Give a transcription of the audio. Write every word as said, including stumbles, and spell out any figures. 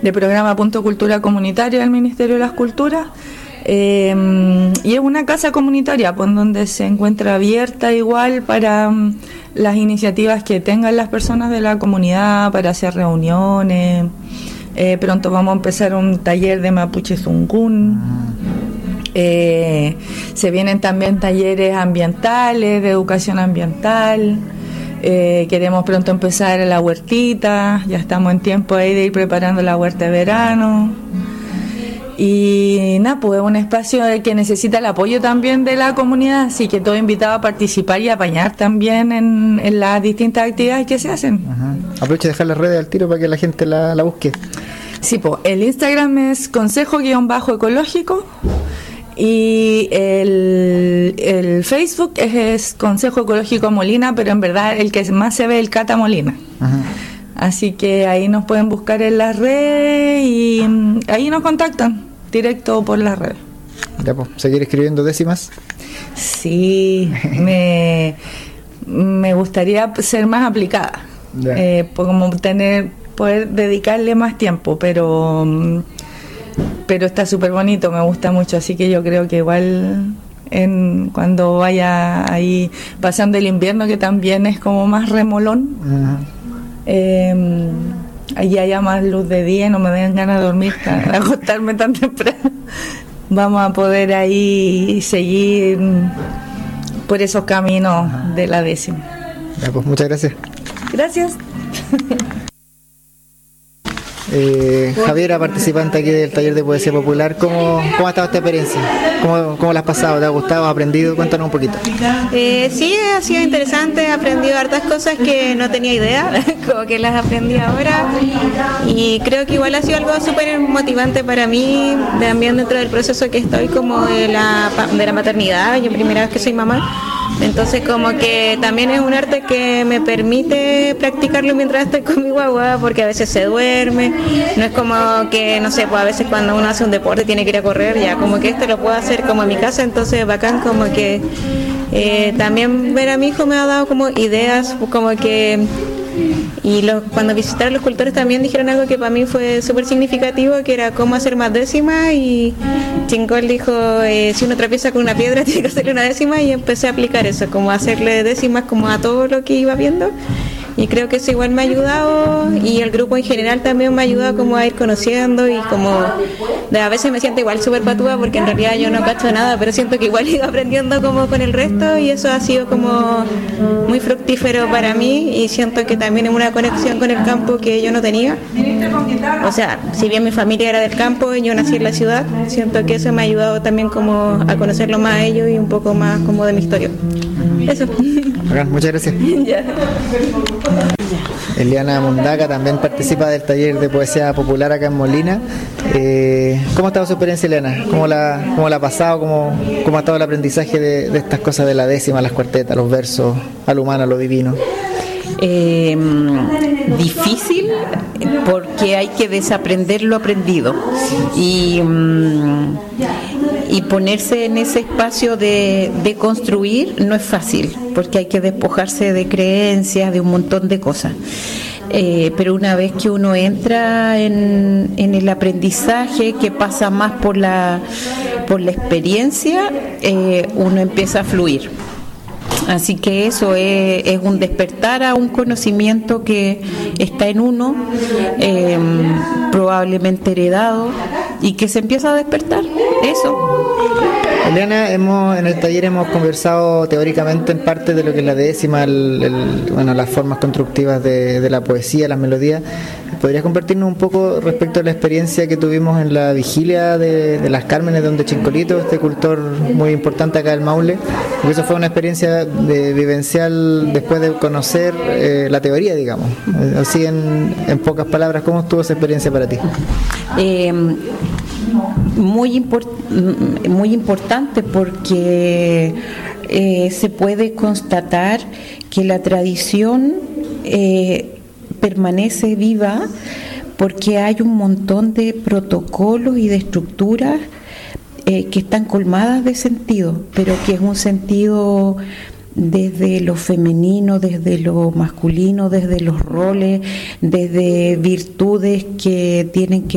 de programa Punto Cultura Comunitaria del Ministerio de las Culturas. Eh, y es una casa comunitaria, pues, donde se encuentra abierta igual para um, las iniciativas que tengan las personas de la comunidad, para hacer reuniones. Eh, pronto vamos a empezar un taller de Mapuche Zungún. Eh, se vienen también talleres ambientales, de educación ambiental. Eh, queremos pronto empezar la huertita, ya estamos en tiempo ahí de ir preparando la huerta de verano. Y nada, pues es un espacio que necesita el apoyo también de la comunidad, así que todo invitado a participar y apañar también en, en las distintas actividades que se hacen. Ajá. Aprovecha de dejar las redes al tiro para que la gente la, la busque. Sí, pues el Instagram es consejo-ecológico y el, el Facebook es, es Consejo Ecológico Molina, pero en verdad el que más se ve es el Cata Molina. Ajá. Así que ahí nos pueden buscar en las redes y ahí nos contactan directo por las redes. Ya, pues, ¿seguir escribiendo décimas? Sí, me, me gustaría ser más aplicada, eh, como tener, poder dedicarle más tiempo, pero, pero está súper bonito, me gusta mucho, así que yo creo que igual en cuando vaya ahí pasando el invierno, que también es como más remolón, uh-huh. Eh, allí haya más luz de día y no me den ganas de dormir, de acostarme tan temprano, vamos a poder ahí seguir por esos caminos de la décima. Ya, pues muchas gracias. Gracias. Eh, Javiera, participante aquí del taller de poesía popular, ¿cómo, cómo ha estado esta experiencia? ¿Cómo, cómo la has pasado? ¿Te ha gustado? ¿Has aprendido? Cuéntanos un poquito. Eh, sí, ha sido interesante, he aprendido hartas cosas que no tenía idea, como que las aprendí ahora, y creo que igual ha sido algo súper motivante para mí, también dentro del proceso que estoy como de la, de la maternidad, yo primera vez que soy mamá. Entonces como que también es un arte que me permite practicarlo mientras estoy con mi guagua, porque a veces se duerme, no es como que, no sé, pues a veces cuando uno hace un deporte tiene que ir a correr, ya como que esto lo puedo hacer como en mi casa, entonces bacán como que eh, también ver a mi hijo me ha dado como ideas, como que... Y los, cuando visitaron los cultores también dijeron algo que para mí fue súper significativo, que era cómo hacer más décimas, y Chincol dijo, eh, si uno tropieza con una piedra tiene que hacerle una décima, y empecé a aplicar eso, como hacerle décimas como a todo lo que iba viendo, y creo que eso igual me ha ayudado, y el grupo en general también me ha ayudado como a ir conociendo, y como de a veces me siento igual súper patúa porque en realidad yo no cacho nada, pero siento que igual he ido aprendiendo como con el resto, y eso ha sido como muy fructífero para mí, y siento que también es una conexión con el campo que yo no tenía. O sea, si bien mi familia era del campo y yo nací en la ciudad, siento que eso me ha ayudado también como a conocerlo más a ellos y un poco más como de mi historia. Eso. Bacán, muchas gracias. Ya. Eliana Mundaca también participa del taller de poesía popular acá en Molina. Eh, ¿Cómo ha estado su experiencia, Eliana? ¿Cómo la, cómo la ha pasado? ¿Cómo, cómo ha estado el aprendizaje de, de estas cosas de la décima, las cuartetas, los versos, a lo humano, a lo divino? Eh, difícil porque hay que desaprender lo aprendido y, y ponerse en ese espacio de, de construir no es fácil porque hay que despojarse de creencias, de un montón de cosas. Eh, pero una vez que uno entra en, en el aprendizaje, que pasa más por la, por la experiencia, eh, uno empieza a fluir. Así que eso es, es un despertar a un conocimiento que está en uno, eh, probablemente heredado, y que se empieza a despertar. Eso. Eliana, hemos, en el taller hemos conversado teóricamente en parte de lo que es la décima, el, el, bueno, las formas constructivas de, de la poesía, las melodías. ¿Podrías compartirnos un poco respecto a la experiencia que tuvimos en la vigilia de, de las Cármenes, donde Chincolito, este cultor muy importante acá del Maule? Porque eso fue una experiencia de, vivencial después de conocer eh, la teoría, digamos. Así en, en pocas palabras, ¿cómo estuvo esa experiencia para ti? Eh, muy, import- muy importante porque eh, se puede constatar que la tradición eh, permanece viva porque hay un montón de protocolos y de estructuras eh, que están colmadas de sentido, pero que es un sentido desde lo femenino, desde lo masculino, desde los roles, desde virtudes que tienen que